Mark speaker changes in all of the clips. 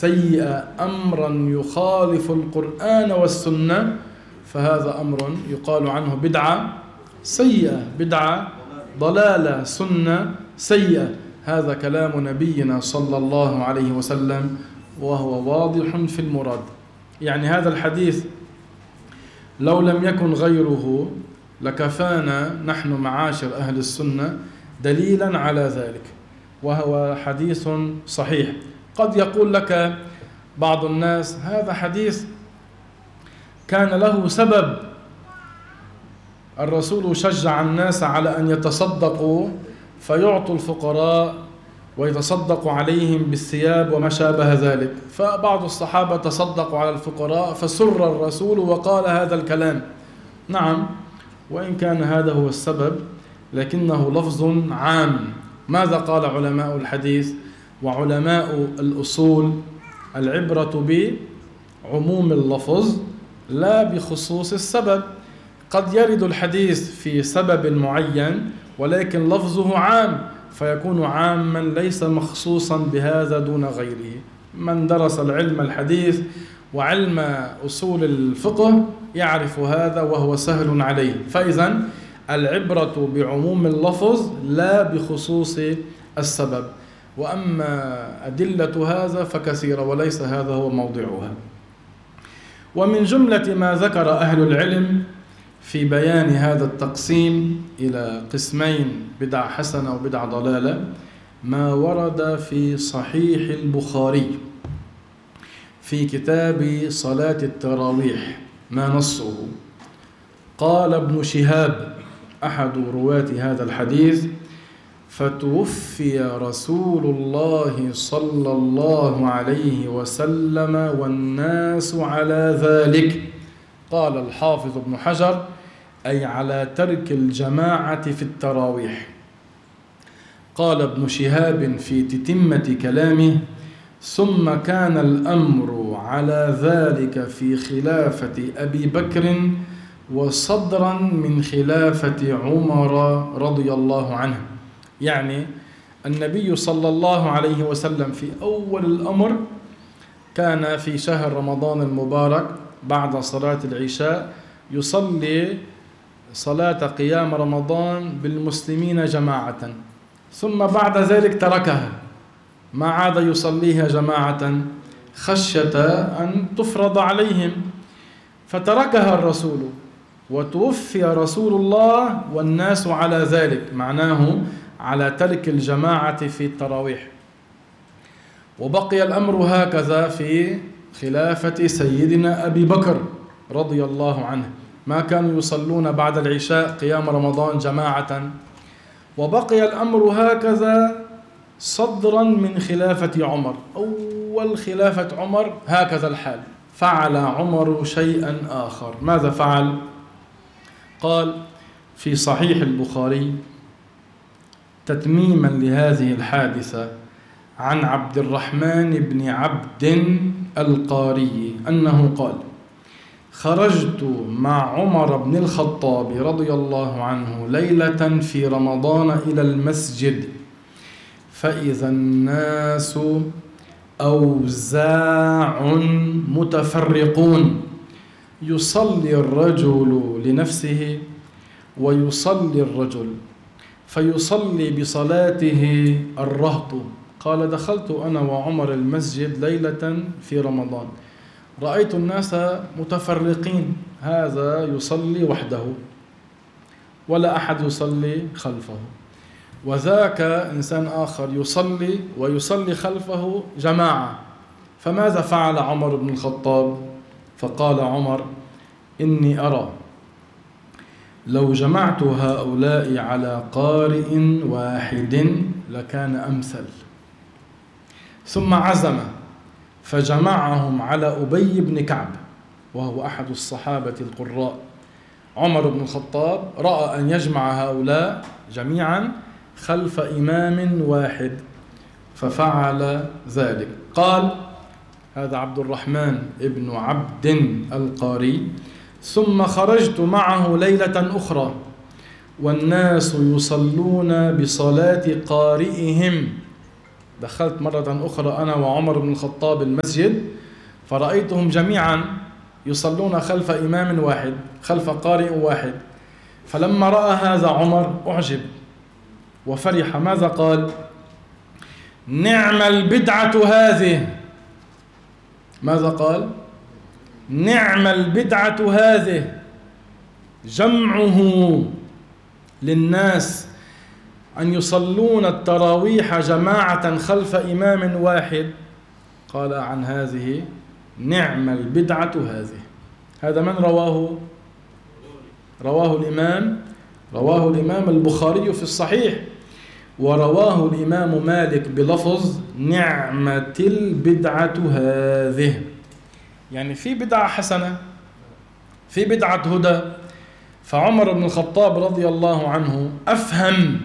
Speaker 1: سيئة أمرا يخالف القرآن والسنة فهذا أمر يقال عنه بدعة سيئة، بدعة ضلالة، سنة سيئة. هذا كلام نبينا صلى الله عليه وسلم وهو واضح في المراد. يعني هذا الحديث لو لم يكن غيره لكفانا نحن معاشر أهل السنة دليلا على ذلك، وهو حديث صحيح. قد يقول لك بعض الناس هذا حديث كان له سبب، الرسول شجع الناس على أن يتصدقوا فيعطوا الفقراء ويتصدقوا عليهم بالثياب وما شابه ذلك، فبعض الصحابة تصدقوا على الفقراء فسر الرسول وقال هذا الكلام. نعم، وإن كان هذا هو السبب لكنه لفظ عام. ماذا قال علماء الحديث وعلماء الأصول؟ العبرة بعموم اللفظ لا بخصوص السبب. قد يرد الحديث في سبب معين ولكن لفظه عام، فيكون عاما ليس مخصوصا بهذا دون غيره. من درس العلم الحديث وعلم أصول الفقه يعرف هذا وهو سهل عليه. فإذا العبرة بعموم اللفظ لا بخصوص السبب. وأما أدلة هذا فكثيرة وليس هذا هو موضعها. ومن جملة ما ذكر أهل العلم في بيان هذا التقسيم إلى قسمين، بدعة حسنة وبدعة ضلالة، ما ورد في صحيح البخاري في كتاب صلاة التراويح. ما نصه؟ قال ابن شهاب أحد رواة هذا الحديث: فتوفي رسول الله صلى الله عليه وسلم والناس على ذلك. قال الحافظ ابن حجر: أي على ترك الجماعة في التراويح. قال ابن شهاب في تتمة كلامه: ثم كان الأمر على ذلك في خلافة أبي بكر وصدرا من خلافة عمر رضي الله عنه. يعني النبي صلى الله عليه وسلم في أول الأمر كان في شهر رمضان المبارك بعد صلاة العشاء يصلي صلاة قيام رمضان بالمسلمين جماعة، ثم بعد ذلك تركها، ما عاد يصليها جماعة خشية أن تفرض عليهم، فتركها الرسول وتوفي رسول الله والناس على ذلك، معناه على ترك الجماعة في التراويح. وبقي الأمر هكذا في خلافة سيدنا أبي بكر رضي الله عنه، ما كانوا يصلون بعد العشاء قيام رمضان جماعة. وبقي الأمر هكذا صدرا من خلافة عمر، أول خلافة عمر هكذا الحال. فعل عمر شيئا آخر. ماذا فعل؟ قال في صحيح البخاري تتميما لهذه الحادثة عن عبد الرحمن بن عبد القاري أنه قال: خرجت مع عمر بن الخطاب رضي الله عنه ليلة في رمضان إلى المسجد، فإذا الناس أوزاع متفرقون، يصلي الرجل لنفسه ويصلي الرجل، فيصلي بصلاته الرهط. قال: دخلت أنا وعمر المسجد ليلة في رمضان، رأيت الناس متفرقين، هذا يصلي وحده ولا أحد يصلي خلفه، وذاك إنسان آخر يصلي ويصلي خلفه جماعة. فماذا فعل عمر بن الخطاب؟ فقال عمر: إني أرى لو جمعت هؤلاء على قارئ واحد لكان أمثل. ثم عزم فجمعهم على أبي بن كعب وهو أحد الصحابة القراء. عمر بن الخطاب رأى أن يجمع هؤلاء جميعا خلف إمام واحد ففعل ذلك. قال هذا عبد الرحمن ابن عبد القاري: ثم خرجت معه ليلة أخرى والناس يصلون بصلاة قارئهم دخلت مرة أخرى أنا وعمر بن الخطاب المسجد، فرأيتهم جميعا يصلون خلف إمام واحد، خلف قارئ واحد. فلما رأى هذا عمر أعجب وفرح. ماذا قال؟ نعم البدعة هذه. ماذا قال؟ نعم البدعة هذه، جمعه للناس أن يصلون التراويح جماعة خلف إمام واحد. قال عن هذه نعم البدعة هذه. هذا من رواه؟ رواه الإمام البخاري في الصحيح، ورواه الإمام مالك بلفظ نعمة البدعة هذه. يعني في بدعة حسنة، في بدعة هدى. فعمر بن الخطاب رضي الله عنه أفهم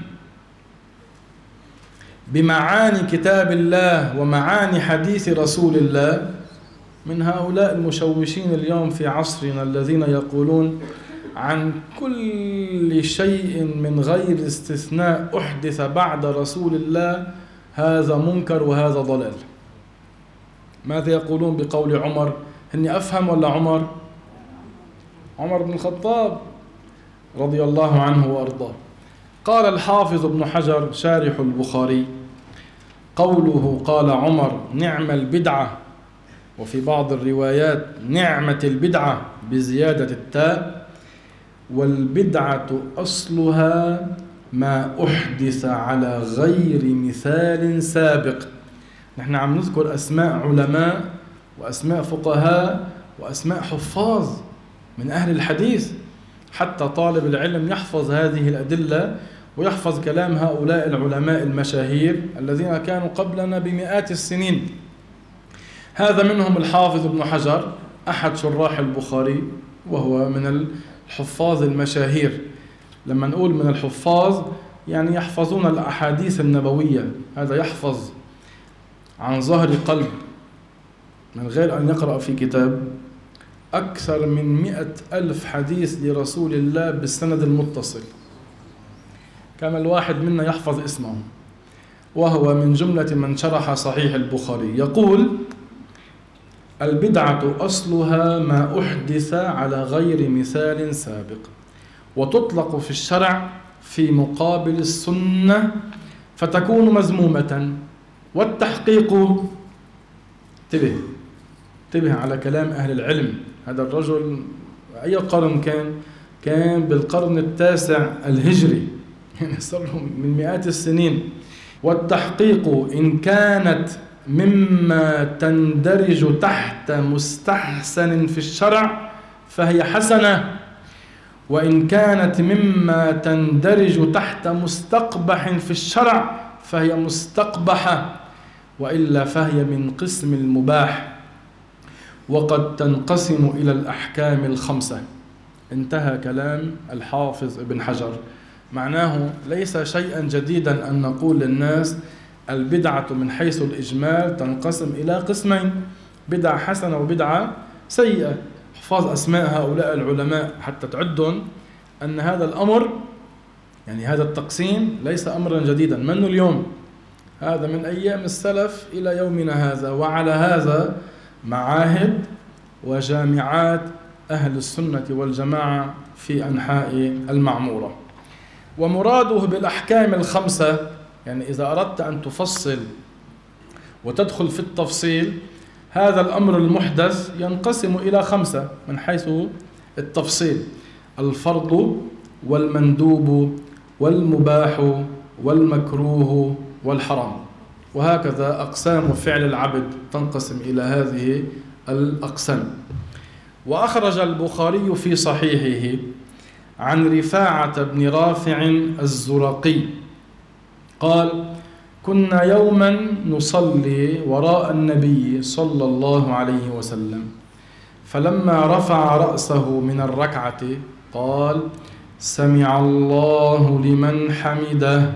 Speaker 1: بمعاني كتاب الله ومعاني حديث رسول الله من هؤلاء المشوشين اليوم في عصرنا، الذين يقولون عن كل شيء من غير استثناء أحدث بعد رسول الله هذا منكر وهذا ضلال. ماذا يقولون بقول عمر؟ إني أفهم ولا عمر؟ عمر بن الخطاب رضي الله عنه وأرضاه. قال الحافظ ابن حجر شارح البخاري: قوله قال عمر نعم البدعة، وفي بعض الروايات نعمة البدعة بزيادة التاء، والبدعة أصلها ما أحدث على غير مثال سابق. نحن عم نذكر أسماء علماء وأسماء فقهاء وأسماء حفاظ من أهل الحديث، حتى طالب العلم يحفظ هذه الأدلة ويحفظ كلام هؤلاء العلماء المشاهير الذين كانوا قبلنا بمئات السنين. هذا منهم الحافظ ابن حجر أحد شراح البخاري، وهو من الحفاظ المشاهير. لما نقول من الحفاظ يعني يحفظون الأحاديث النبوية، هذا يحفظ عن ظهر قلب من غير أن يقرأ في كتاب أكثر من 100,000 حديث لرسول الله بالسند المتصل، كما الواحد منا يحفظ اسمه، وهو من جملة من شرح صحيح البخاري. يقول: البدعة أصلها ما أحدث على غير مثال سابق، وتطلق في الشرع في مقابل السنة فتكون مذمومة. والتحقيق، انتبه على كلام أهل العلم. هذا الرجل أي قرن كان بالقرن التاسع الهجري، يعني صار من مئات السنين. والتحقيق إن كانت مما تندرج تحت مستحسن في الشرع فهي حسنة، وإن كانت مما تندرج تحت مستقبح في الشرع فهي مستقبحة، وإلا فهي من قسم المباح، وقد تنقسم إلى الأحكام الخمسة. انتهى كلام الحافظ ابن حجر. معناه ليس شيئا جديدا أن نقول للناس البدعة من حيث الإجمال تنقسم إلى قسمين: بدعة حسنة وبدعة سيئة. حفاظ أسماء هؤلاء العلماء حتى تعدون أن هذا الأمر، يعني هذا التقسيم ليس أمرا جديدا منه اليوم، هذا من أيام السلف إلى يومنا هذا. وعلى هذا معاهد وجامعات أهل السنة والجماعة في أنحاء المعمورة. ومراده بالأحكام الخمسة، يعني إذا أردت أن تفصل وتدخل في التفصيل، هذا الأمر المحدث ينقسم إلى 5 من حيث التفصيل: الفرض والمندوب والمباح والمكروه والحرام. وهكذا أقسام فعل العبد تنقسم إلى هذه الأقسام. وأخرج البخاري في صحيحه عن رفاعة بن رافع الزرقي قال: كنا يوما نصلي وراء النبي صلى الله عليه وسلم، فلما رفع رأسه من الركعة قال: سمع الله لمن حمده.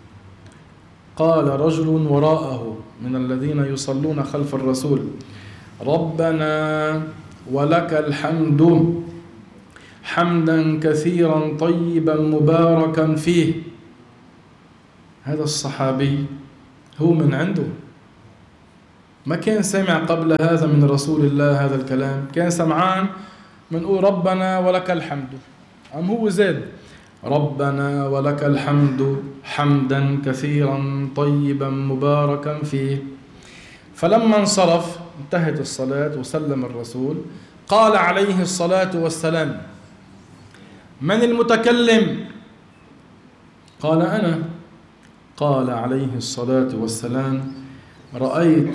Speaker 1: قال رجل وراءه من الذين يصلون خلف الرسول: ربنا ولك الحمد حمدا كثيرا طيبا مباركا فيه. هذا الصحابي هو من عنده، ما كان سمع قبل هذا من رسول الله هذا الكلام، كان سمعان منقول ربنا ولك الحمد، أم هو زاد ربنا ولك الحمد حمدا كثيرا طيبا مباركا فيه. فلما انصرف انتهت الصلاة وسلم الرسول، قال عليه الصلاة والسلام: من المتكلم؟ قال: أنا. قال عليه الصلاة والسلام: رأيت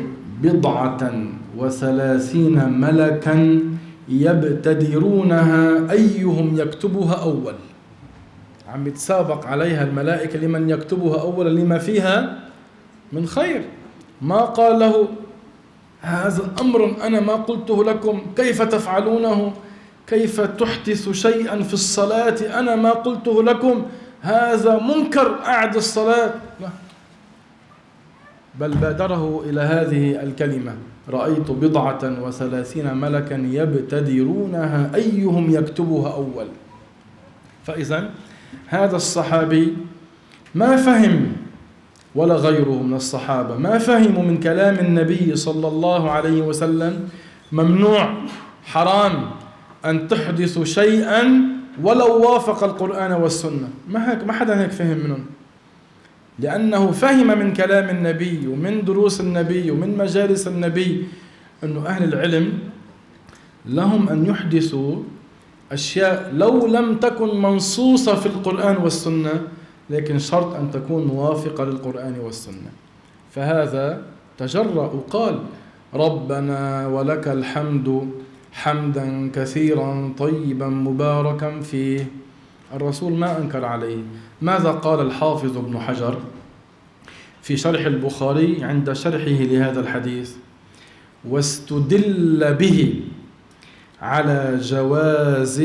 Speaker 1: 37 ملكا يبتدرونها أيهم يكتبها أول. عم يتسابق عليها الملائكة لمن يكتبها أولا لما فيها من خير. ما قال له: هذا أمر أنا ما قلته لكم، كيف تفعلونه؟ كيف تحدث شيئا في الصلاة أنا ما قلته لكم؟ هذا منكر، أعد الصلاة. لا، بل بادره إلى هذه الكلمة: رأيت 37 ملكا يبتدرونها أيهم يكتبها أول. فإذا هذا الصحابي ما فهم، ولا غيره من الصحابة ما فهموا من كلام النبي صلى الله عليه وسلم ممنوع حرام أن تحدث شيئا ولو وافق القرآن والسنة. ما حدا هيك فهم منهم، لأنه فهم من كلام النبي ومن دروس النبي ومن مجالس النبي أنه أهل العلم لهم أن يحدثوا أشياء لو لم تكن منصوصة في القرآن والسنة، لكن شرط أن تكون موافقة للقرآن والسنة. فهذا تجرأ وقال: ربنا ولك الحمد حمدا كثيرا طيبا مباركا فيه. الرسول ما أنكر عليه. ماذا قال الحافظ ابن حجر في شرح البخاري عند شرحه لهذا الحديث؟ واستدل به على جواز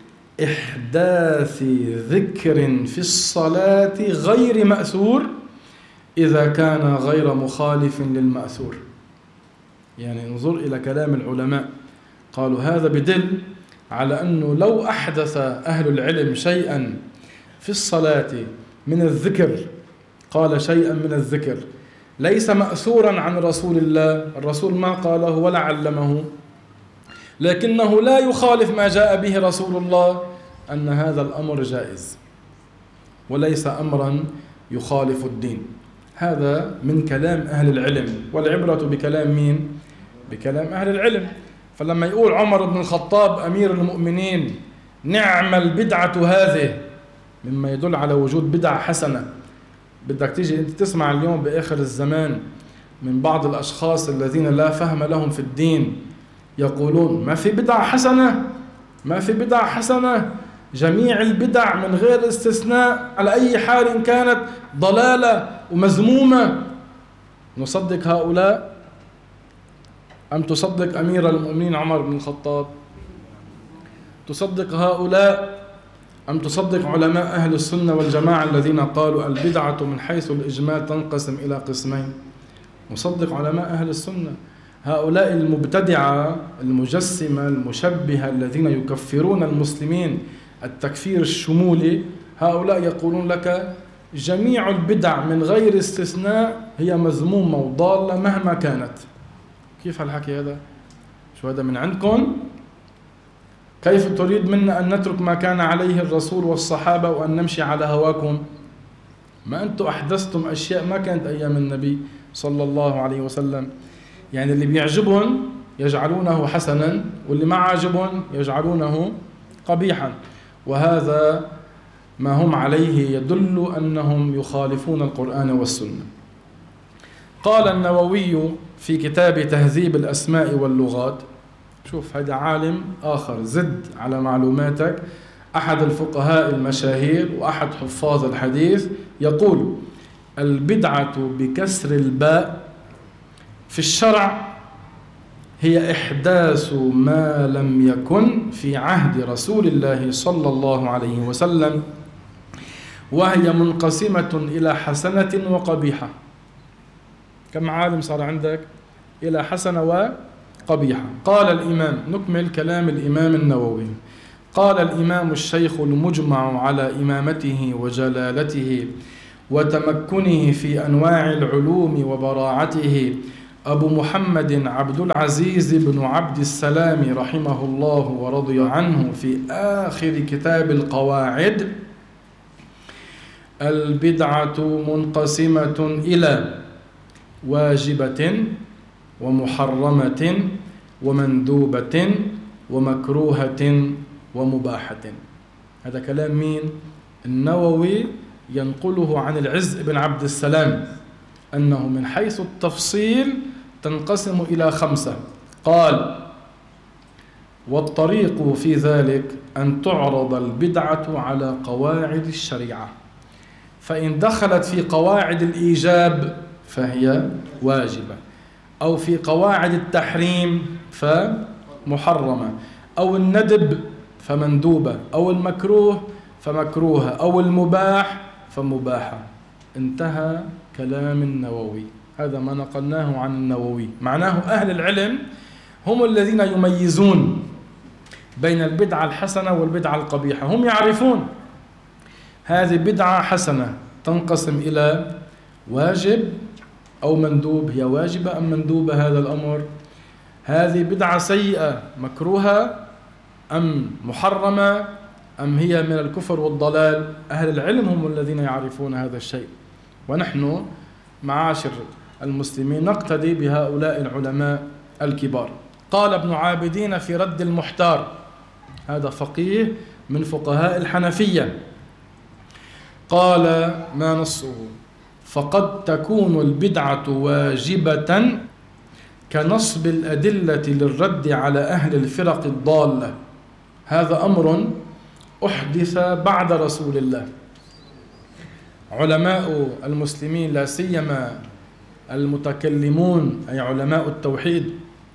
Speaker 1: إحداث ذكر في الصلاة غير مأثور إذا كان غير مخالف للمأثور. يعني انظر إلى كلام العلماء، قالوا هذا بدل على أنه لو أحدث أهل العلم شيئا في الصلاة من الذكر، قال شيئا من الذكر ليس مأثورا عن رسول الله، الرسول ما قاله ولا علمه، لكنه لا يخالف ما جاء به رسول الله، أن هذا الأمر جائز وليس أمرا يخالف الدين. هذا من كلام أهل العلم، والعبرة بكلام مين؟ بكلام أهل العلم. فلما يقول عمر بن الخطاب أمير المؤمنين: نعم البدعة هذه، مما يدل على وجود بدعة حسنة. بدك تيجي أنت تسمع اليوم بآخر الزمان من بعض الأشخاص الذين لا فهم لهم في الدين يقولون: ما في بدعة حسنة، ما في بدعة حسنة، جميع البدع من غير استثناء على أي حال كانت ضلالة ومذمومة. نصدق هؤلاء أم تصدق أمير المؤمنين عمر بن الخطاب؟ تصدق هؤلاء أم تصدق علماء أهل السنة والجماعة الذين قالوا البدعة من حيث الإجمال تنقسم إلى قسمين؟ نصدق علماء أهل السنة. هؤلاء المبتدعة المجسمة المشبهة الذين يكفرون المسلمين التكفير الشمولي، هؤلاء يقولون لك جميع البدع من غير استثناء هي مذمومة وضالة مهما كانت. كيف هالحكي هذا؟ شو هذا من عندكم؟ كيف تريد منا أن نترك ما كان عليه الرسول والصحابة وأن نمشي على هواكم؟ ما أنتم أحدثتم أشياء ما كانت أيام النبي صلى الله عليه وسلم. يعني اللي بيعجبهم يجعلونه حسنا، واللي ما عاجبهم يجعلونه قبيحا، وهذا ما هم عليه يدل أنهم يخالفون القرآن والسنة. قال النووي في كتاب تهذيب الأسماء واللغات، شوف هذا عالم آخر زد على معلوماتك، أحد الفقهاء المشاهير وأحد حفاظ الحديث، يقول: البدعة بكسر الباء في الشرع هي إحداث ما لم يكن في عهد رسول الله صلى الله عليه وسلم، وهي منقسمة إلى حسنة وقبيحة. كم عالم صار عندك؟ إلى حسنة وقبيحة. قال الإمام، نكمل كلام الإمام النووي، قال الإمام الشيخ المجمع على إمامته وجلالته وتمكنه في أنواع العلوم وبراعته أبو محمد عبد العزيز بن عبد السلام رحمه الله ورضي عنه في آخر كتاب القواعد: البدعة منقسمة إلى واجبة ومحرمة ومندوبة ومكروهة ومباحة. هذا كلام مين؟ النووي ينقله عن العز بن عبد السلام، أنه من حيث التفصيل تنقسم إلى 5. قال: والطريق في ذلك أن تعرض البدعة على قواعد الشريعة، فإن دخلت في قواعد الإيجاب فهي واجبة، أو في قواعد التحريم فمحرمة، أو الندب فمندوبة، أو المكروه فمكروهة، أو المباح فمباحة. انتهى كلام النووي. هذا ما نقلناه عن النووي. معناه أهل العلم هم الذين يميزون بين البدعة الحسنة والبدعة القبيحة. هم يعرفون هذه بدعة حسنة تنقسم إلى واجب أو مندوب، هي واجبة أم مندوبة هذا الأمر؟ هذه بدعة سيئة مكروهة أم محرمة أم هي من الكفر والضلال؟ أهل العلم هم الذين يعرفون هذا الشيء، ونحن معاشر المسلمين نقتدي بهؤلاء العلماء الكبار. قال ابن عابدين في رد المحتار، هذا فقيه من فقهاء الحنفية، قال: ما نصه؟ فقد تكون البدعة واجبة كنصب الأدلة للرد على أهل الفرق الضالة. هذا أمر أحدث بعد رسول الله. علماء المسلمين لا سيما المتكلمون أي علماء التوحيد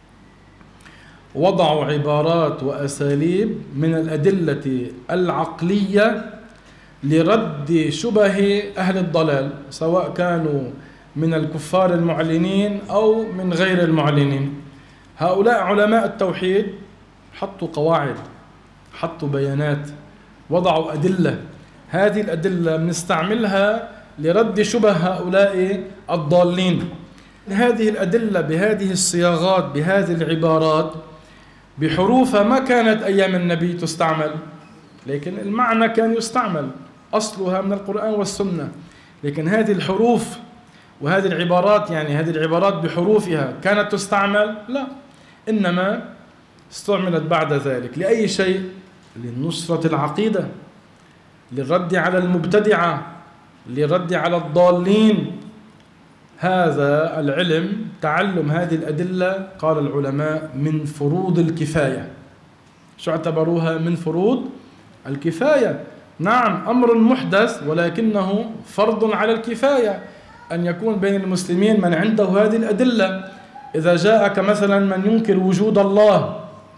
Speaker 1: وضعوا عبارات وأساليب من الأدلة العقلية لرد شبه أهل الضلال، سواء كانوا من الكفار المعلنين أو من غير المعلنين. هؤلاء علماء التوحيد حطوا قواعد، حطوا بيانات، وضعوا أدلة. هذه الأدلة بنستعملها لرد شبه هؤلاء الضالين. هذه الأدلة بهذه الصياغات بهذه العبارات بحروف ما كانت أيام النبي تستعمل، لكن المعنى كان يستعمل، أصلها من القرآن والسنة. لكن هذه الحروف وهذه العبارات، يعني هذه العبارات بحروفها كانت تستعمل؟ لا، إنما استعملت بعد ذلك لأي شيء؟ لنصرة العقيدة، للرد على المبتدعة، للرد على الضالين. هذا العلم، تعلم هذه الأدلة، قال العلماء من فروض الكفاية. شو اعتبروها؟ من فروض الكفاية. نعم، أمر محدث ولكنه فرض على الكفاية أن يكون بين المسلمين من عنده هذه الأدلة. إذا جاءك مثلا من ينكر وجود الله،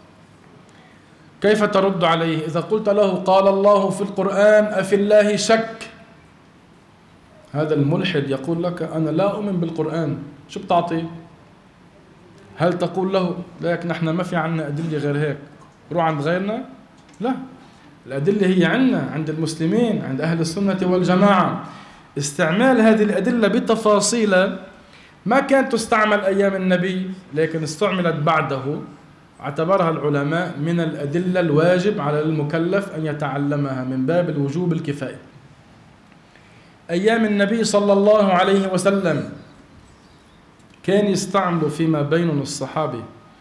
Speaker 1: كيف ترد عليه؟ إذا قلت له قال الله في القرآن أفي الله شك، هذا الملحد يقول لك أنا لا أؤمن بالقرآن، شو بتعطي؟ هل تقول له لكن نحن ما في عنا أدلة غير هيك، روح عند غيرنا؟ لا، الأدلة هي عنا، عند المسلمين، عند أهل السنة والجماعة. استعمال هذه الأدلة بتفاصيل ما كانت تستعمل أيام النبي، لكن استعملت بعده، اعتبرها العلماء من الأدلة الواجب على المكلف أن يتعلمها من باب الوجوب الكفاية. أيام النبي صلى الله عليه وسلم كان يستعملوا فيما بين الصحابة: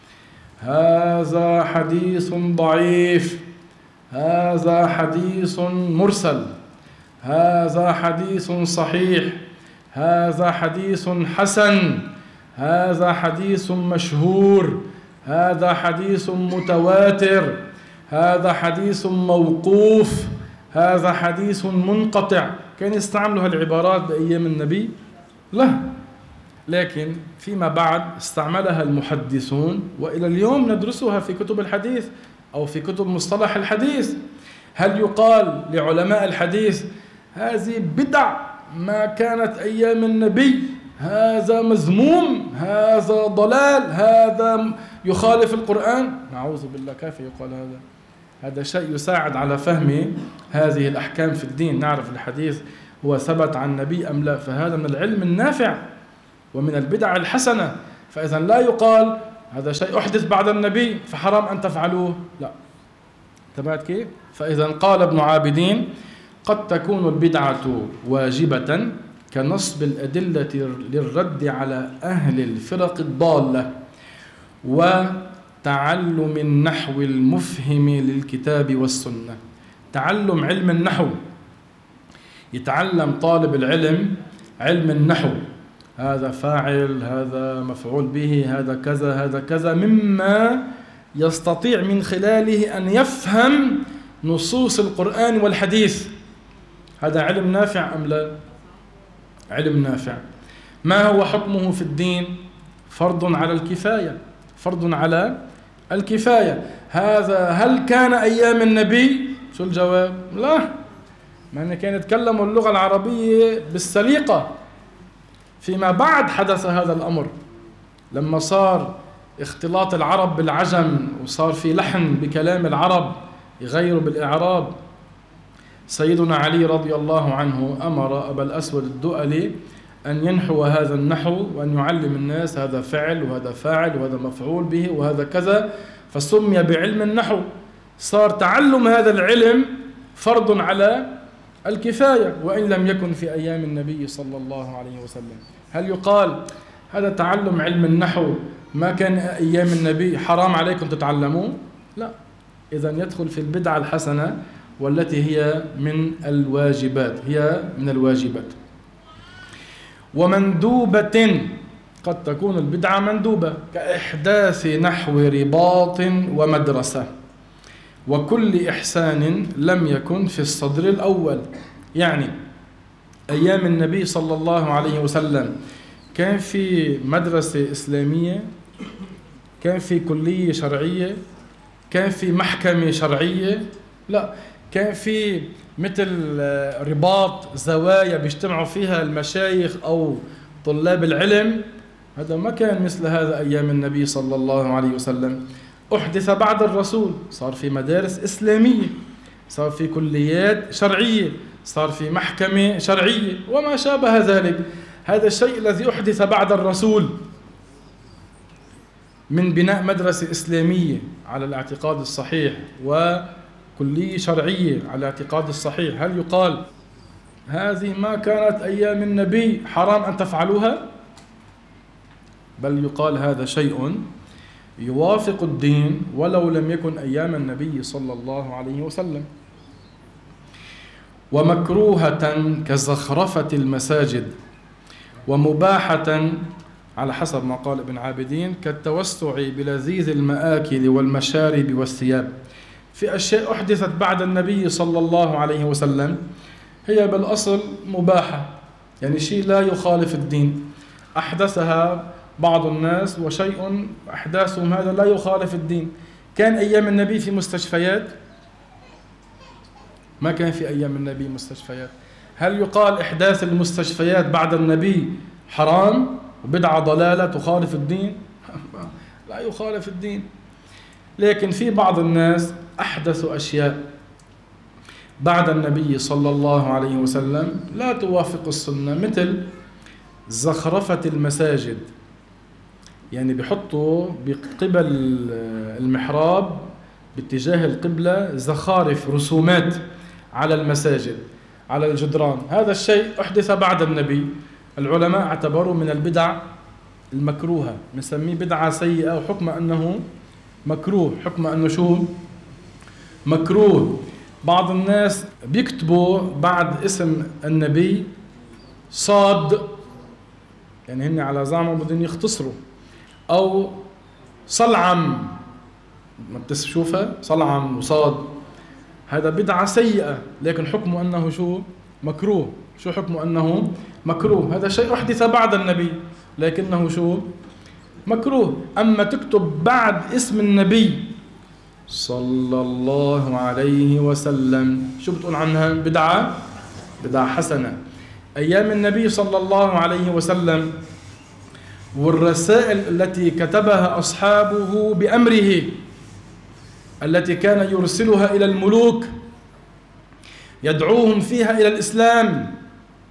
Speaker 1: هذا حديث ضعيف، هذا حديث مرسل، هذا حديث صحيح، هذا حديث حسن، هذا حديث مشهور، هذا حديث متواتر، هذا حديث موقوف، هذا حديث منقطع. كان يستعملوا هالعبارات بأيام النبي؟ لا، لكن فيما بعد استعملها المحدثون، وإلى اليوم ندرسها في كتب الحديث أو في كتب مصطلح الحديث. هل يقال لعلماء الحديث هذه بدع ما كانت أيام النبي، هذا مذموم، هذا ضلال، هذا يخالف القرآن؟ نعوذ بالله، كيف يقال هذا؟ هذا شيء يساعد على فهم هذه الأحكام في الدين. نعرف الحديث هو ثبت عن النبي أم لا. فهذا من العلم النافع ومن البدع الحسنة. فإذا لا يقال هذا شيء أحدث بعد النبي فحرام أن تفعلوه، لا. تبعت كيف؟ فإذا قال ابن عابدين: قد تكون البدعة واجبة كنصب الأدلة للرد على أهل الفرق الضالة، وتعلم النحو المفهم للكتاب والسنة. تعلم علم النحو، يتعلم طالب العلم علم النحو، هذا فاعل، هذا مفعول به، هذا كذا، هذا كذا، مما يستطيع من خلاله أن يفهم نصوص القرآن والحديث. هذا علم نافع أم لا؟ علم نافع. ما هو حكمه في الدين؟ فرض على الكفاية، فرض على الكفاية. هذا هل كان أيام النبي؟ شو الجواب؟ لا، ما كانوا يتكلموا اللغة العربية بالسليقة. فيما بعد حدث هذا الأمر، لما صار اختلاط العرب بالعجم وصار في لحن بكلام العرب يغيروا بالإعراب. سيدنا علي رضي الله عنه أمر أبا الأسود الدؤلي أن ينحو هذا النحو وأن يعلم الناس هذا فعل وهذا فاعل وهذا مفعول به وهذا كذا، فسمي بعلم النحو. صار تعلم هذا العلم فرض على الكفاية وإن لم يكن في أيام النبي صلى الله عليه وسلم. هل يقال هذا تعلم علم النحو ما كان أيام النبي حرام عليكم تتعلموه؟ لا. إذن يدخل في البدعة الحسنة والتي هي من الواجبات، هي من الواجبات. ومندوبة، قد تكون البدعة مندوبة، كإحداث نحو رباط ومدرسة، وكل إحسان لم يكن في الصدر الأول. يعني أيام النبي صلى الله عليه وسلم كان في مدرسة إسلامية، كان في كلية شرعية، كان في محكمة شرعية؟ لا. كان في مثل رباط، زوايا بيجتمعوا فيها المشايخ أو طلاب العلم؟ هذا ما كان مثل هذا أيام النبي صلى الله عليه وسلم. أحدث بعد الرسول، صار في مدارس إسلامية، صار في كليات شرعية، صار في محكمة شرعية وما شابه ذلك. هذا الشيء الذي أحدث بعد الرسول من بناء مدرسة إسلامية على الاعتقاد الصحيح وكلية شرعية على الاعتقاد الصحيح، هل يقال هذه ما كانت أيام النبي حرام أن تفعلوها؟ بل يقال هذا شيء يوافق الدين ولو لم يكن أيام النبي صلى الله عليه وسلم. ومكروهة كزخرفة المساجد، ومباحة على حسب ما قال ابن عابدين كالتوسع بلذيذ المآكل والمشارب والثياب. في أشياء أحدثت بعد النبي صلى الله عليه وسلم هي بالأصل مباحة، يعني شيء لا يخالف الدين، أحدثها بعض الناس وشيء أحداثهم هذا لا يخالف الدين. كان أيام النبي في مستشفيات؟ ما كان في أيام النبي مستشفيات. هل يقال إحداث المستشفيات بعد النبي حرام وبدعة ضلالة تخالف الدين؟ لا يخالف الدين. لكن في بعض الناس أحدثوا أشياء بعد النبي صلى الله عليه وسلم لا توافق السنة، مثل زخرفة المساجد، يعني بيحطوا بقبل المحراب باتجاه القبلة زخارف، رسومات على المساجد على الجدران. هذا الشيء أحدث بعد النبي، العلماء اعتبروا من البدع المكروهة، نسميه بدعة سيئة وحكم أنه مكروه، حكم أنه شو؟ مكروه. بعض الناس بيكتبوا بعد اسم النبي صاد، يعني هن على زعمهم بدهم يختصروا، أو صلعم، ما بتشوفها صلعم وصاد، هذا بدعة سيئة، لكن حكمه أنه شو؟ مكروه. شو حكمه؟ أنه مكروه. هذا شيء أحدث بعد النبي لكنه شو؟ مكروه. أما تكتب بعد اسم النبي صلى الله عليه وسلم، شو بتقول عنها؟ بدعة، بدعة حسنة. أيام النبي صلى الله عليه وسلم والرسائل التي كتبها أصحابه بأمره التي كان يرسلها إلى الملوك يدعوهم فيها إلى الإسلام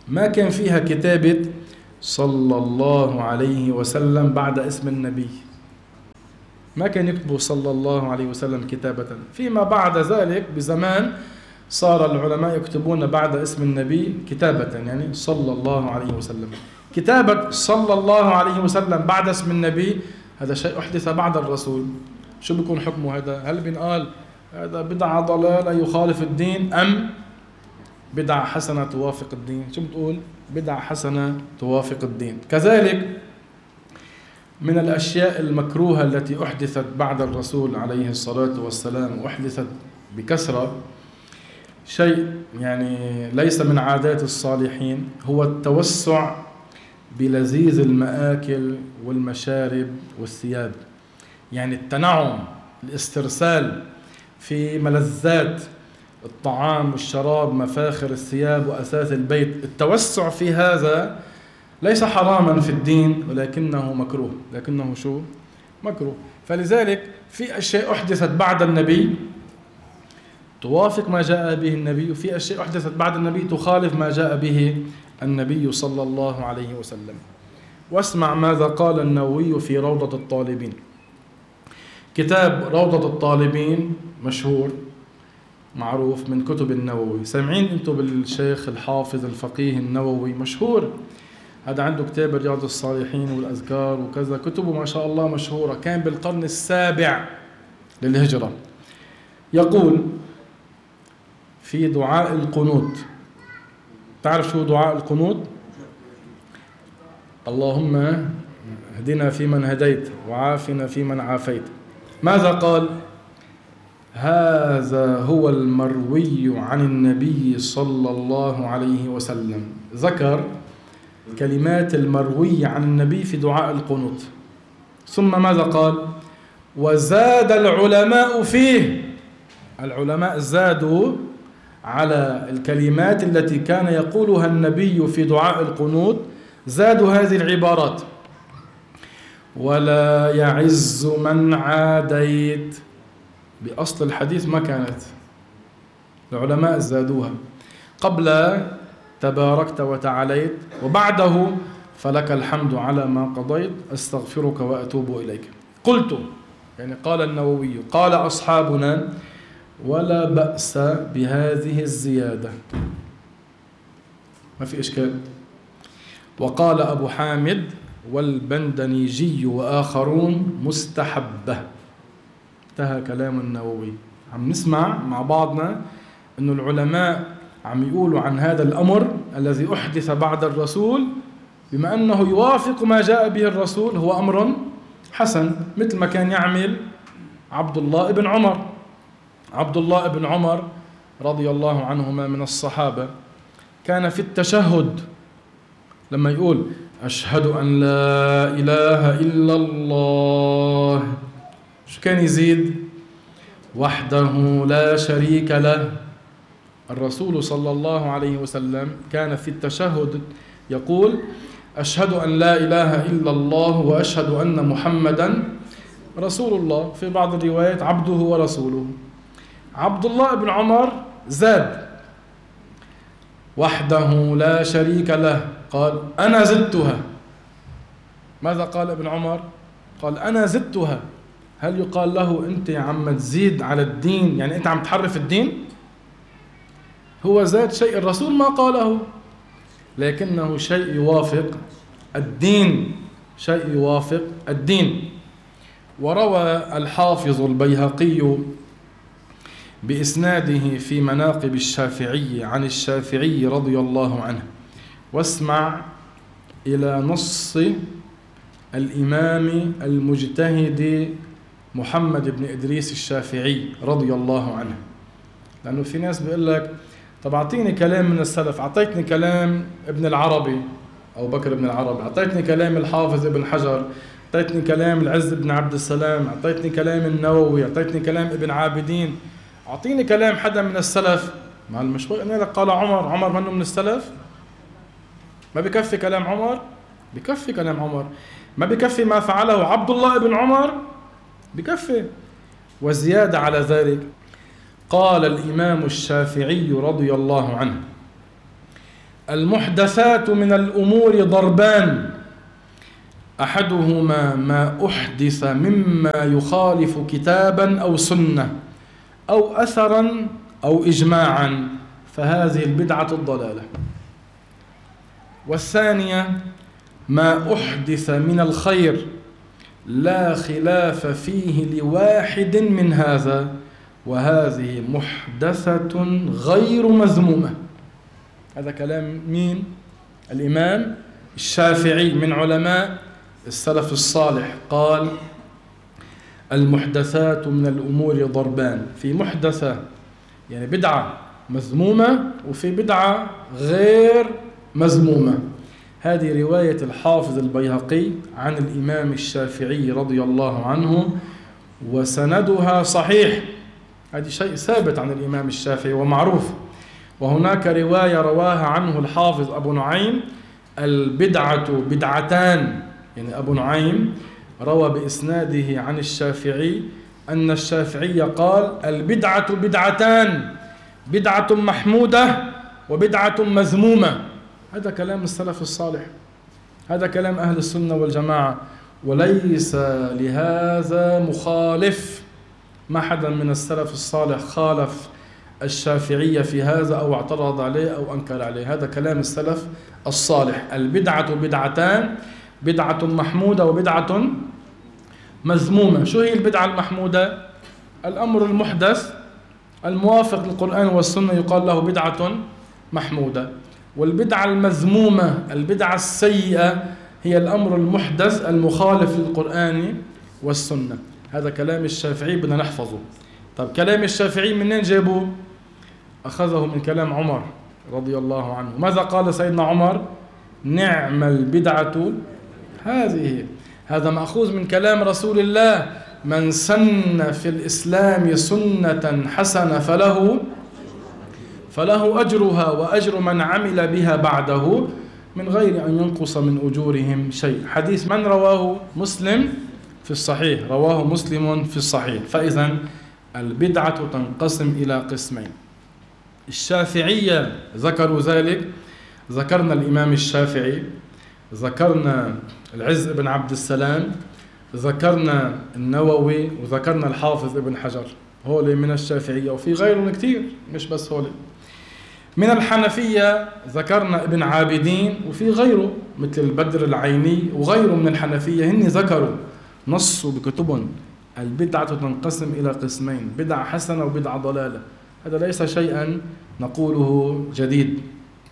Speaker 1: ما كان فيها كتابة صلى الله عليه وسلم بعد اسم النبي، ما كان يكتبوا صلى الله عليه وسلم كتابة. فيما بعد ذلك بزمان صار العلماء يكتبون بعد اسم النبي كتابة، يعني صلى الله عليه وسلم. كتابة صلى الله عليه وسلم بعد اسم النبي هذا شيء أحدث بعد الرسول. شو بيكون حكمه هذا؟ هل بنقال هذا بدعة ضلالة يخالف الدين، أم بدعة حسنة توافق الدين؟ شو بتقول؟ بدعة حسنة توافق الدين. كذلك من الأشياء المكروهة التي أحدثت بعد الرسول عليه الصلاة والسلام وأحدثت بكثرة، شيء يعني ليس من عادات الصالحين، هو التوسع بلذيذ المآكل والمشارب والثياب. يعني التنعم، الاسترسال في ملذات الطعام والشراب، مفاخر الثياب وأثاث البيت. التوسع في هذا ليس حراما في الدين، ولكنه مكروه. لكنه شو؟ مكروه. فلذلك في أشياء أحدثت بعد النبي توافق ما جاء به النبي، وفي أشياء أحدثت بعد النبي تخالف ما جاء به النبي صلى الله عليه وسلم. واسمع ماذا قال النووي في روضة الطالبين. كتاب روضة الطالبين مشهور معروف من كتب النووي. سامعين انتم بالشيخ الحافظ الفقيه النووي؟ مشهور. هذا عنده كتاب رياض الصالحين والأذكار وكذا، كتبه ما شاء الله مشهورة. كان بالقرن السابع للهجرة. يقول في دعاء القنوت، تعرف شو دعاء القنوت؟ اللهم اهدنا فيمن هديت وعافنا فيمن عافيت. ماذا قال؟ هذا هو المروي عن النبي صلى الله عليه وسلم. ذكر كلمات المروي عن النبي في دعاء القنوت. ثم ماذا قال؟ وزاد العلماء فيه. العلماء زادوا على الكلمات التي كان يقولها النبي في دعاء القنوت، زادوا هذه العبارات: ولا يعز من عاديت. بأصل الحديث ما كانت، العلماء زادوها. قبل تباركت وتعاليت، وبعده فلك الحمد على ما قضيت، استغفرك وأتوب إليك. قلت، يعني قال النووي، قال أصحابنا: ولا بأس بهذه الزيادة، ما في إشكال. وقال أبو حامد والبندنيجي وآخرون: مستحبة. انتهى كلام النووي. عم نسمع مع بعضنا أن العلماء عم يقولوا عن هذا الأمر الذي أحدث بعد الرسول بما أنه يوافق ما جاء به الرسول، هو أمر حسن، مثل ما كان يعمل عبد الله بن عمر. عبد الله بن عمر رضي الله عنهما من الصحابة، كان في التشهد لما يقول أشهد أن لا إله إلا الله، شو كان يزيد؟ وحده لا شريك له. الرسول صلى الله عليه وسلم كان في التشهد يقول أشهد أن لا إله إلا الله وأشهد أن محمدا رسول الله، في بعض الروايات عبده ورسوله. عبد الله بن عمر زاد وحده لا شريك له، قال أنا زدتها. ماذا قال ابن عمر؟ قال أنا زدتها. هل يقال له أنت عم تزيد على الدين، يعني أنت عم تحرف الدين؟ هو زاد شيء الرسول ما قاله، لكنه شيء يوافق الدين، شيء يوافق الدين. وروى الحافظ البيهقي بإسناده في مناقب الشافعي عن الشافعي رضي الله عنه، واسمع إلى نص الإمام المجتهد محمد بن إدريس الشافعي رضي الله عنه. لأنه في ناس بيقول لك طب أعطيني كلام من السلف، أعطيتني كلام ابن العربي أو بكر بن العربي، أعطيتني كلام الحافظ ابن حجر، أعطيتني كلام العز بن عبد السلام، أعطيتني كلام النووي، أعطيتني كلام ابن عابدين، أعطيني كلام حدا من السلف. مع المشوار أني قال عمر منه من السلف؟ ما بكفي كلام عمر؟ بكفي كلام عمر. ما بكفي ما فعله عبد الله بن عمر؟ بكفي. وزيادة على ذلك قال الإمام الشافعي رضي الله عنه: المحدثات من الأمور ضربان، أحدهما ما أحدث مما يخالف كتابا أو سنة أو أثرا أو إجماعا، فهذه البدعة الضلالة. والثانية ما أحدث من الخير لا خلاف فيه لواحد من هذا، وهذه محدثة غير مذمومة. هذا كلام مين؟ الإمام الشافعي من علماء السلف الصالح، قال المحدثات من الأمور ضربان، في محدثة يعني بدعة مذمومة، وفي بدعة غير مذمومة. هذه رواية الحافظ البيهقي عن الإمام الشافعي رضي الله عنه، وسندها صحيح، هذا شيء ثابت عن الإمام الشافعي ومعروف. وهناك رواية رواها عنه الحافظ أبو نعيم، البدعة بدعتان، يعني أبو نعيم روى بإسناده عن الشافعي أن الشافعي قال البدعة بدعتان، بدعة محمودة وبدعة مذمومة. هذا كلام السلف الصالح، هذا كلام أهل السنة والجماعة، وليس لهذا مخالف. ما حدا من السلف الصالح خالف الشافعية في هذا أو اعترض عليه أو أنكر عليه. هذا كلام السلف الصالح. البدعة بدعتان، بدعة محمودة وبدعة مذمومة. شو هي البدعة المحمودة؟ الأمر المحدث الموافق للقرآن والسنة يقال له بدعة محمودة. والبدعة المذمومة، البدعة السيئة، هي الأمر المحدث المخالف للقرآن والسنة. هذا كلام الشافعي بدنا نحفظه. طب كلام الشافعي منين جابوه؟ أخذه من كلام عمر رضي الله عنه. ماذا قال سيدنا عمر؟ نعم البدعة هذه. هذا مأخوذ من كلام رسول الله: من سن في الإسلام سنة حسنة فله أجرها وأجر من عمل بها بعده من غير أن ينقص من أجورهم شيء. حديث من رواه؟ مسلم في الصحيح، رواه مسلم في الصحيح. فإذا البدعة تنقسم إلى قسمين. الشافعية ذكروا ذلك، ذكرنا الإمام الشافعي، ذكرنا العز بن عبد السلام، ذكرنا النووي، وذكرنا الحافظ ابن حجر. هولي من الشافعية، وفي غيرهم كتير، مش بس هولي. من الحنفية ذكرنا ابن عابدين، وفي غيره مثل البدر العيني وغيره من الحنفية. هن ذكروا نصوا بكتبهم البدعة تنقسم إلى قسمين: بدعة حسنة وبدعة ضلالة. هذا ليس شيئا نقوله جديد.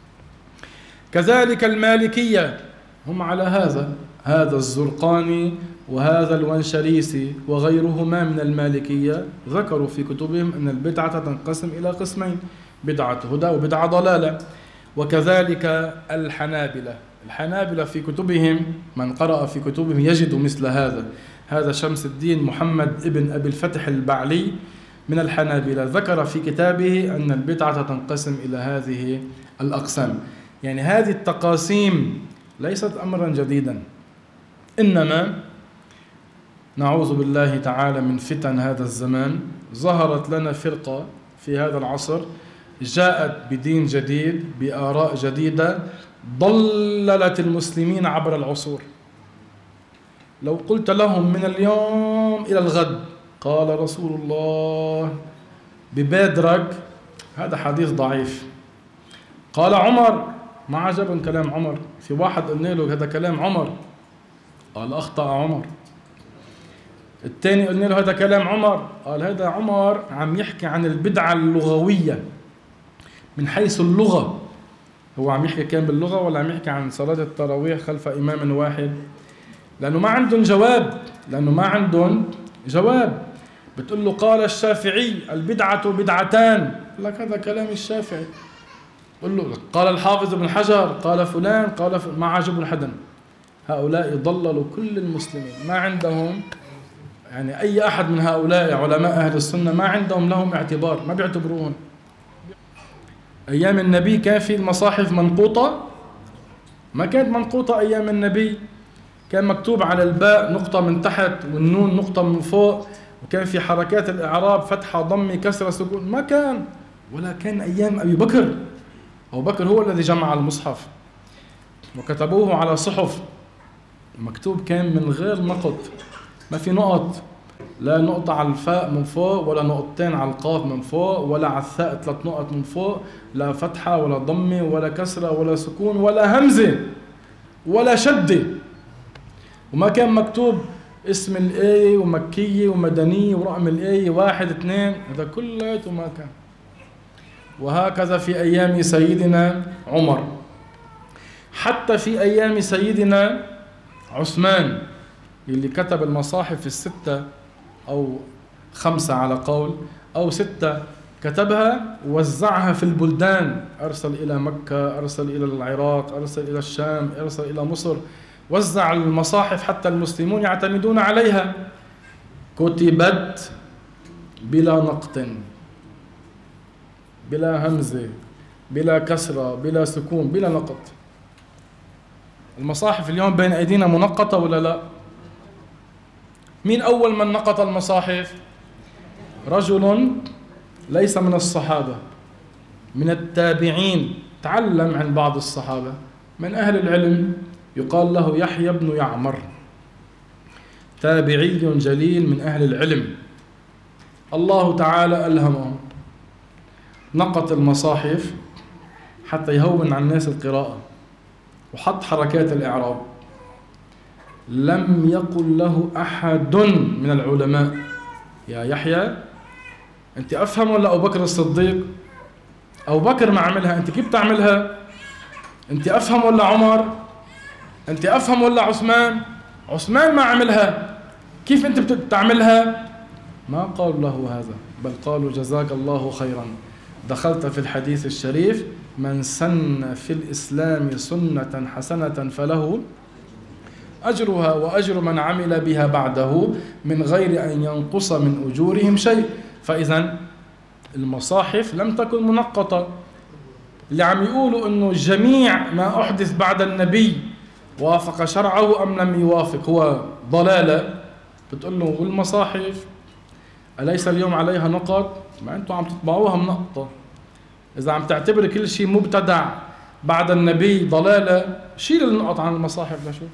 Speaker 1: كذلك المالكية هم على هذا الزرقاني وهذا الونشريسي وغيرهما من المالكية ذكروا في كتبهم أن البدعة تنقسم إلى قسمين: بدعة هدى وبدعة ضلالة. وكذلك الحنابلة في كتبهم، من قرأ في كتبهم يجد مثل هذا شمس الدين محمد ابن أبي الفتح البعلي من الحنابلة ذكر في كتابه أن البدعة تنقسم إلى هذه الأقسام. يعني هذه التقاسيم ليست أمرا جديدا، إنما نعوذ بالله تعالى من فتن هذا الزمان. ظهرت لنا فرقة في هذا العصر جاءت بدين جديد بآراء جديدة ضللت المسلمين عبر العصور. لو قلت لهم من اليوم إلى الغد قال رسول الله ببادرك، هذا حديث ضعيف. قال عمر، ما عجبهم كلام عمر. في واحد قلنا له هذا كلام عمر، قال أخطأ عمر. الثاني قلنا له هذا كلام عمر، قال هذا عمر عم يحكي عن البدعة اللغوية من حيث اللغة. هو عم يحكي كان باللغة ولا عم يحكي عن صلاة التراويح خلف إمام واحد؟ لأنه ما عندهم جواب. بتقول له قال الشافعي البدعة بدعتان، لك هذا كلام الشافعي. قل له قال الحافظ ابن حجر، قال فلان، ما عجبهم حدا. هؤلاء ضللوا كل المسلمين، ما عندهم يعني أي أحد من هؤلاء علماء أهل السنة ما عندهم لهم اعتبار، ما بيعتبروهم. أيام النبي كان في المصاحف منقوطة؟ ما كانت منقوطة أيام النبي. كان مكتوب على الباء نقطة من تحت والنون نقطة من فوق، وكان في حركات الإعراب فتحة ضمة كسرة سكون. ما كان، ولا كان أيام أبي بكر أبو بكر هو الذي جمع المصحف وكتبوه على صحف مكتوب كان من غير نقط، ما في نقط، لا نقطة على الفاء من فوق ولا نقطتين على القاف من فوق ولا على الثاء 3 نقط من فوق، لا فتحة ولا ضمة ولا كسرة ولا سكون ولا همزة ولا شدة. وما كان مكتوب اسم الآية ومكية ومدنية ورقم الآية 1 2، هذا كله ما كان. وهكذا في أيام سيدنا عمر، حتى في أيام سيدنا عثمان اللي كتب المصاحف 6 أو 5 على قول أو 6، كتبها ووزعها في البلدان، أرسل إلى مكة، أرسل إلى العراق، أرسل إلى الشام، أرسل إلى مصر، وزع المصاحف حتى المسلمون يعتمدون عليها. كتبت بلا نقط، بلا همزة، بلا كسرة، بلا سكون، بلا نقط. المصاحف اليوم بين أيدينا منقطة ولا لا؟ مين أول من نقط المصاحف؟ رجل ليس من الصحابة، من التابعين، تعلم عن بعض الصحابة من أهل العلم، يقال له يحيى بن يعمر، تابعي جليل من أهل العلم، الله تعالى ألهمه، نقط المصاحف حتى يهون عن الناس القراءة وحط حركات الإعراب. لم يقل له أحد من العلماء يا يحيى أنت أفهم ولا أبو بكر الصديق؟ أبو بكر ما عملها، أنت كيف تعملها؟ أنت أفهم ولا عمر؟ أنت أفهم ولا عثمان؟ عثمان ما عملها، كيف أنت بتعملها؟ ما قالوا له هذا، بل قالوا جزاك الله خيرا، دخلت في الحديث الشريف من سن في الإسلام سنة حسنة فله أجرها وأجر من عمل بها بعده من غير أن ينقص من أجورهم شيء. فإذا المصاحف لم تكن منقطة. اللي عم يقولوا أنه جميع ما أحدث بعد النبي وافق شرعه أم لم يوافق هو ضلالة، بتقول له والمصاحف أليس اليوم عليها نقط؟ ما أنتم عم تطبعوها منقطة. إذا عم تعتبر كل شيء مبتدع بعد النبي ضلالة، شيل النقط عن المصاحف لشوف.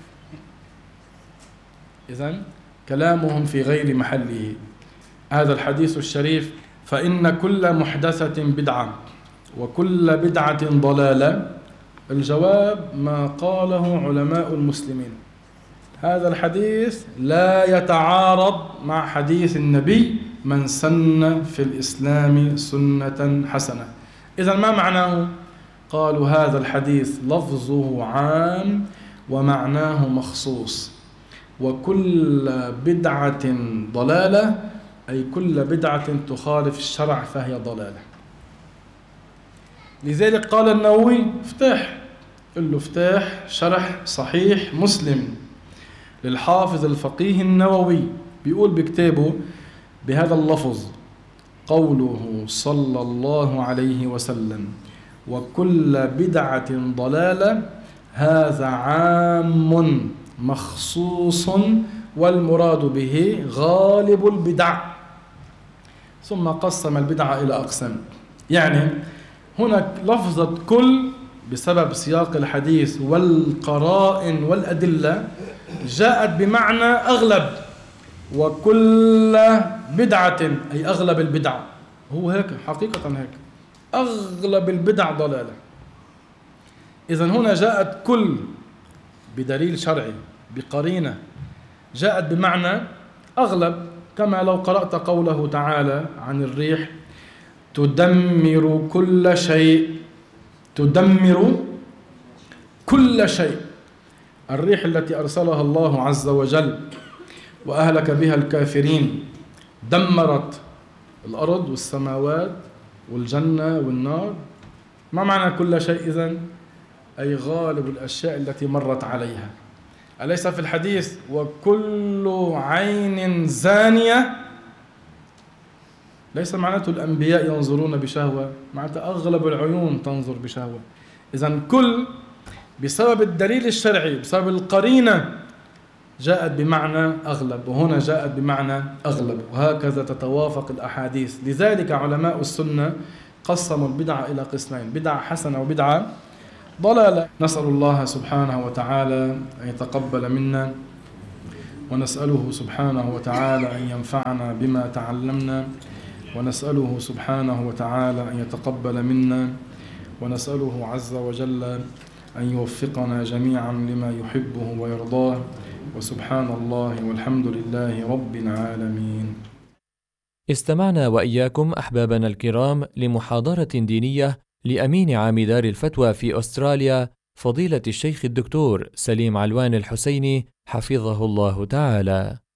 Speaker 1: إذن كلامهم في غير محله. هذا الحديث الشريف فإن كل محدثة بدعة وكل بدعة ضلالة، الجواب ما قاله علماء المسلمين. هذا الحديث لا يتعارض مع حديث النبي من سن في الإسلام سنة حسنة. إذن ما معناه؟ قالوا هذا الحديث لفظه عام ومعناه مخصوص، وكل بدعة ضلالة أي كل بدعة تخالف الشرع فهي ضلالة. لذلك قال النووي افتح، قل له افتح شرح صحيح مسلم للحافظ الفقيه النووي، بيقول بكتابه بهذا اللفظ قوله صلى الله عليه وسلم وكل بدعة ضلالة، هذا عام مخصوص والمراد به غالب البدع. ثم قسم البدعة إلى أقسام. يعني هناك لفظة كل بسبب سياق الحديث والقرائن والأدلة جاءت بمعنى أغلب، وكل بدعة أي أغلب البدع، هو هيك حقيقة هيك، أغلب البدع ضلالة. إذن هنا جاءت كل بدليل شرعي بقرينة جاءت بمعنى أغلب، كما لو قرأت قوله تعالى عن الريح تدمر كل شيء، تدمر كل شيء. الريح التي أرسلها الله عز وجل وأهلك بها الكافرين دمرت الأرض والسماوات والجنة والنار. ما معنى كل شيء إذن؟ أي غالب الأشياء التي مرت عليها. أليس في الحديث وكل عين زانية؟ ليس معناته الأنبياء ينظرون بشهوة، معناته أغلب العيون تنظر بشهوة. إذن كل بسبب الدليل الشرعي بسبب القرينة جاءت بمعنى أغلب، وهنا جاءت بمعنى أغلب، وهكذا تتوافق الأحاديث. لذلك علماء السنة قسموا البدعة إلى قسمين: بدعة حسنة وبدعة ضلالة. نسأل الله سبحانه وتعالى أن يتقبل منا، ونسأله سبحانه وتعالى أن ينفعنا بما تعلمنا، ونسأله سبحانه وتعالى أن يتقبل منا، ونسأله عز وجل أن يوفقنا جميعا لما يحبه ويرضاه. وسبحان الله والحمد لله رب العالمين.
Speaker 2: استمعنا وإياكم أحبابنا الكرام لمحاضرة دينية لأمين عام دار الفتوى في أستراليا، فضيلة الشيخ الدكتور سليم علوان الحسيني حفظه الله تعالى.